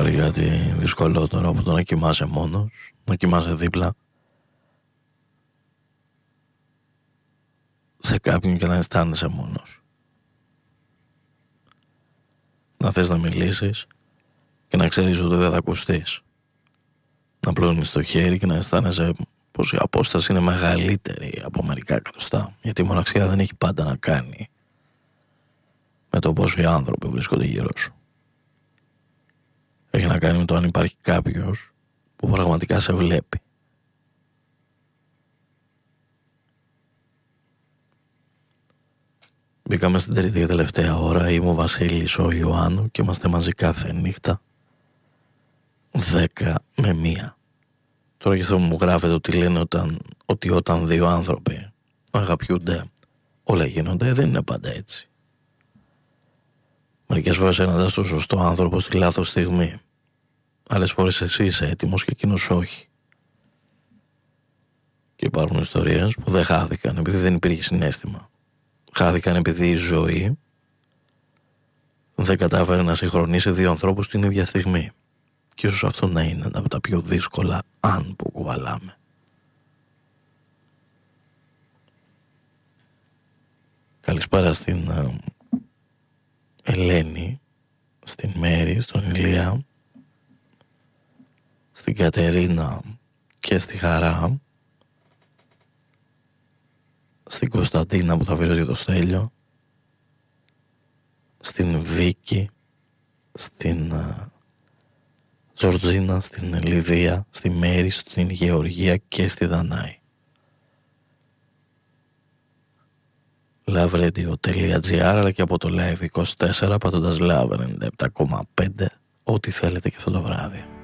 Υπάρχει κάτι δυσκολότερο από το να κοιμάσαι μόνος, να κοιμάσαι δίπλα σε κάποιον και να αισθάνεσαι μόνος. Να θες να μιλήσεις και να ξέρεις ότι δεν θα ακουστείς. Να πλώνεις το χέρι και να αισθάνεσαι πως η απόσταση είναι μεγαλύτερη από μερικά εκατοστά, γιατί η μοναξιά δεν έχει πάντα να κάνει με το πόσο οι άνθρωποι βρίσκονται γύρω σου. Έχει να κάνει με το αν υπάρχει κάποιος που πραγματικά σε βλέπει. Μπήκαμε στην τρίτη και τελευταία ώρα. Είμαι ο Βασίλης ο Ιωάννου και είμαστε μαζί κάθε νύχτα 10 με 1. Τώρα και αυτό μου γράφετε ότι λένε ότι όταν δύο άνθρωποι αγαπιούνται όλα γίνονται. Δεν είναι πάντα έτσι. Μερικές φορές συναντάς τον σωστό άνθρωπο στη λάθος στιγμή. Άλλες φορές εσύ είσαι έτοιμος και εκείνος όχι. Και υπάρχουν ιστορίες που δεν χάθηκαν επειδή δεν υπήρχε συναίσθημα. Χάθηκαν επειδή η ζωή δεν κατάφερε να συγχρονίσει δύο ανθρώπους την ίδια στιγμή. Και ίσως αυτό να είναι από τα πιο δύσκολα αν που κουβαλάμε. Καλησπέρα στην Ελένη, στην Μέρη, στον Ηλία, στην Κατερίνα και στη Χαρά, στην Κωνσταντίνα που θα αφιερώσει για το Στέλιο, στην Βίκη, στην Τζορτζίνα, στην Λιδία, στη Μέρη, στην Γεωργία και στη Δανάη. Lavradio.gr αλλά και από το Live 24 πατώντας Love 97,5 ό,τι θέλετε και αυτό το βράδυ.